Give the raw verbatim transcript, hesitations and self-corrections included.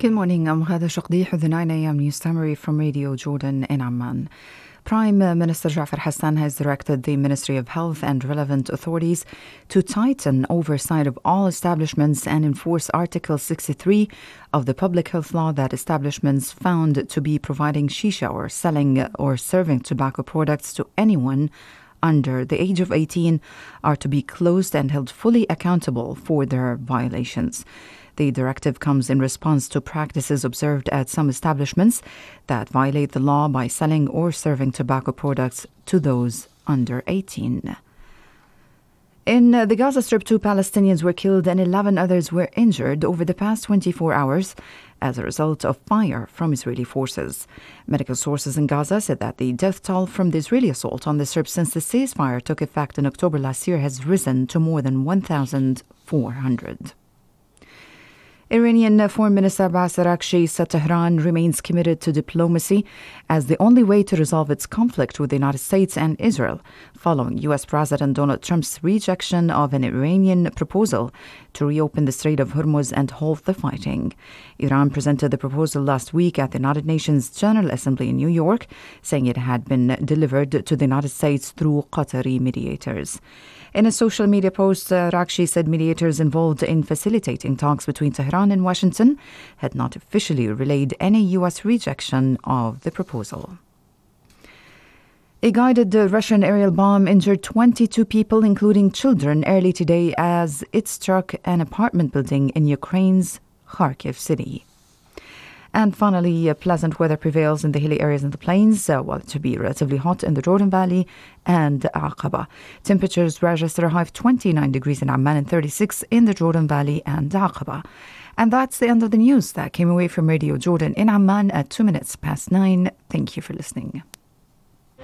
Good morning. I'm Ghada Shaqdi with the nine a.m. news summary from Radio Jordan in Amman. Prime Minister Ja'far Hassan has directed the Ministry of Health and relevant authorities to tighten oversight of all establishments and enforce Article sixty-three of the Public Health Law that establishments found to be providing shisha or selling or serving tobacco products to anyone under the age of eighteen are to be closed and held fully accountable for their violations. The directive comes in response to practices observed at some establishments that violate the law by selling or serving tobacco products to those under eighteen. In uh, the Gaza Strip, two Palestinians were killed and eleven others were injured over the past twenty-four hours as a result of fire from Israeli forces. Medical sources in Gaza said that the death toll from the Israeli assault on the Strip since the ceasefire took effect in October last year has risen to more than one thousand four hundred. Iranian Foreign Minister Abbas Araghchi said Tehran remains committed to diplomacy as the only way to resolve its conflict with the United States and Israel, following U S President Donald Trump's rejection of an Iranian proposal to reopen the Strait of Hormuz and halt the fighting. Iran presented the proposal last week at the United Nations General Assembly in New York, saying it had been delivered to the United States through Qatari mediators. In a social media post, uh, Araghchi said mediators involved in facilitating talks between Tehran and Washington had not officially relayed any U S rejection of the proposal. A guided uh, Russian aerial bomb injured twenty-two people, including children, early today as it struck an apartment building in Ukraine's Kharkiv city. And finally, uh, pleasant weather prevails in the hilly areas and the plains, uh, well, to be relatively hot in the Jordan Valley and Aqaba. Temperatures register a high of twenty-nine degrees in Amman and thirty-six in the Jordan Valley and Aqaba. And that's the end of the news that came away from Radio Jordan in Amman at two minutes past nine. Thank you for listening.